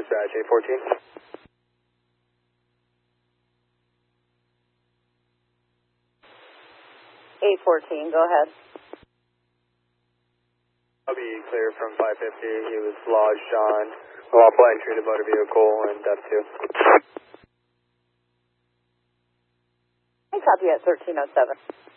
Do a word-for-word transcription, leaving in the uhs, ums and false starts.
dispatch, eight fourteen. eight fourteen, go ahead. I'll be clear from five fifty. He was lodged on lawful entry to motor vehicle and depth two. I copy at thirteen oh seven.